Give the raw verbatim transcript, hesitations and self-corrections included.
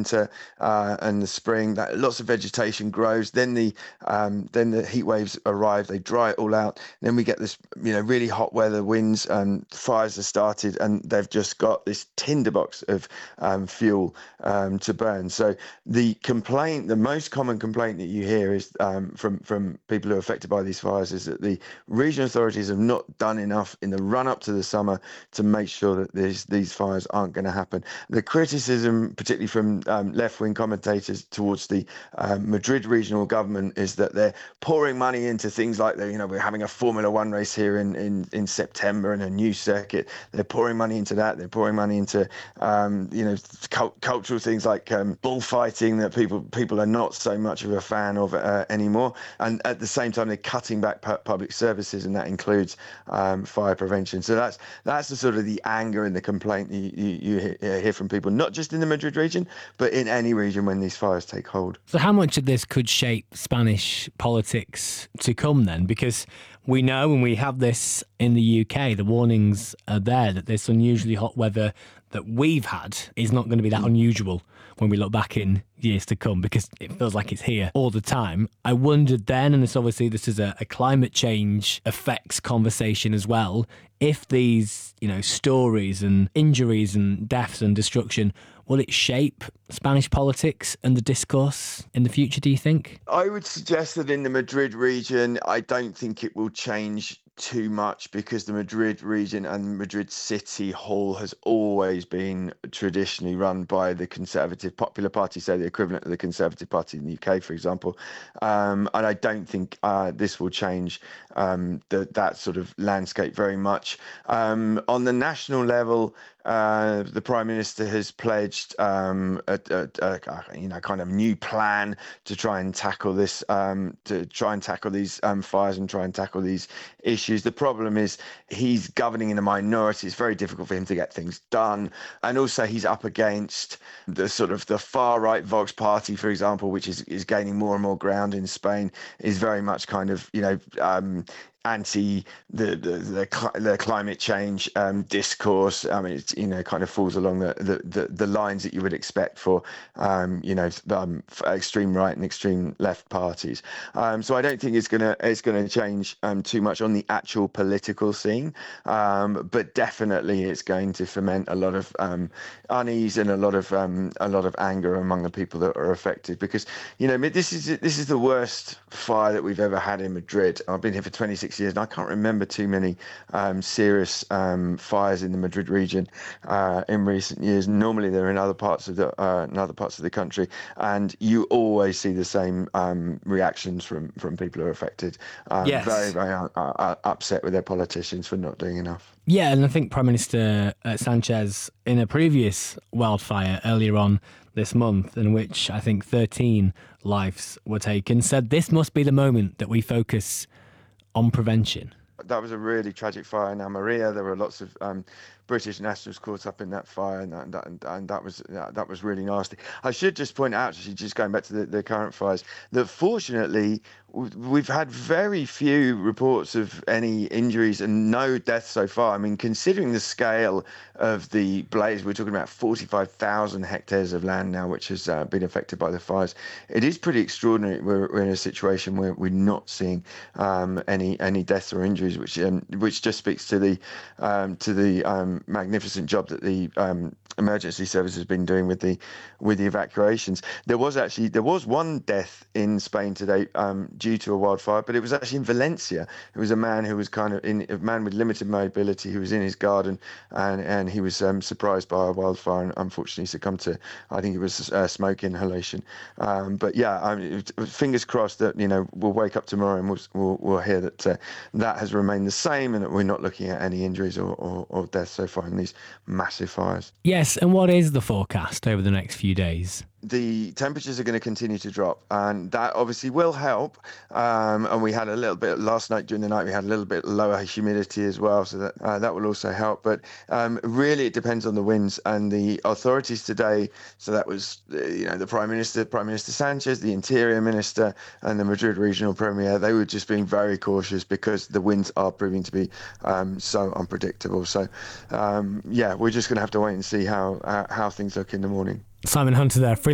winter uh, and the spring, that lots of vegetation grows. Then the um, then the heat waves arrive. They dry it all out. Then we get this, you know, really hot weather, winds, and fires are started, and they've just got this tinderbox of um, fuel um, to burn. So the complaint, the most common complaint that you hear is um, from from people who are affected by these fires is that the regional authorities have not done enough in the run up to the summer to make sure that these these fires aren't going to happen. The criticism, particularly from um, left-wing commentators towards the um, Madrid regional government, is that they're pouring money into things like, the, you know, we're having a Formula One race here in, in, in September and a new circuit. They're pouring money into that. They're pouring money into, um, you know, cult- cultural things like um, bullfighting that people people are not so much of a fan of uh, anymore. And at the same time, they're cutting back pu- public services, and that includes um, fire prevention. So that's that's the sort of the anger and the complaint you, you, you hear from people, not just in the Madrid region, but in any region when these fires take hold. So how much of this could shape Spanish politics to come then? Because we know, and we have this in the U K, the warnings are there that this unusually hot weather that we've had is not going to be that unusual when we look back in years to come, because it feels like it's here all the time. I wondered then, and this obviously this is a, a climate change effects conversation as well, if these, you know, stories and injuries and deaths and destruction, will it shape Spanish politics and the discourse in the future, do you think? I would suggest that in the Madrid region, I don't think it will change too much, because the Madrid region and Madrid City Hall has always been traditionally run by the Conservative Popular Party, so the equivalent of the Conservative Party in the U K, for example. Um, and I don't think uh, this will change um, the, that sort of landscape very much. Um, on the national level, Uh, the Prime Minister has pledged um, a, a, a you know kind of new plan to try and tackle this, um, to try and tackle these um, fires and try and tackle these issues. The problem is he's governing in a minority. It's very difficult for him to get things done, and also he's up against the sort of the far right Vox Party, for example, which is is gaining more and more ground in Spain. Is very much kind of you know. Um, anti the the the, the climate change um, discourse. I mean, it's, you know, kind of falls along the the, the, the lines that you would expect for um, you know um, extreme right and extreme left parties. Um, so I don't think it's gonna it's gonna change um, too much on the actual political scene, um, but definitely it's going to foment a lot of um, unease and a lot of um, a lot of anger among the people that are affected, because you know this is this is the worst fire that we've ever had in Madrid. I've been here for twenty-six years, and I can't remember too many um, serious um, fires in the Madrid region uh, in recent years. Normally, they're in other parts of the uh, in other parts of the country, and you always see the same um, reactions from from people who are affected. Um, Yes. Very, very uh, uh, upset with their politicians for not doing enough. Yeah, and I think Prime Minister uh, Sanchez, in a previous wildfire earlier on this month, in which I think thirteen lives were taken, said this must be the moment that we focus on prevention. That was a really tragic fire in Almeria. There were lots of um, British nationals caught up in that fire, and that, and that, and that was that was really nasty. I should just point out, actually, just going back to the, the current fires, that fortunately we've had very few reports of any injuries and no deaths so far. I mean, considering the scale of the blaze, we're talking about forty-five thousand hectares of land now, which has uh, been affected by the fires. It is pretty extraordinary. We're, we're in a situation where we're not seeing um, any any deaths or injuries, which um, which just speaks to the um, to the um, magnificent job that the um, emergency service has been doing with the with the evacuations. There was actually there was one death in Spain today um, due to a wildfire, but it was actually in Valencia. It was a man who was kind of in a man with limited mobility who was in his garden, and and he was um, surprised by a wildfire and unfortunately succumbed to, I think it was uh, smoke inhalation. Um, but yeah, I mean, it, fingers crossed that you know we'll wake up tomorrow and we'll we'll, we'll hear that uh, that has remained the same, and that we're not looking at any injuries or, or, or deaths so far in these massive fires. Yes, and what is the forecast over the next few days? The temperatures are going to continue to drop, and that obviously will help. Um, and we had a little bit last night during the night. We had a little bit lower humidity as well, so that uh, that will also help. But um, really, it depends on the winds and the authorities today. So that was, uh, you know, the Prime Minister, Prime Minister Sanchez, the Interior Minister, and the Madrid Regional Premier. They were just being very cautious because the winds are proving to be um, so unpredictable. So um, yeah, we're just going to have to wait and see how uh, how things look in the morning. Simon Hunter there.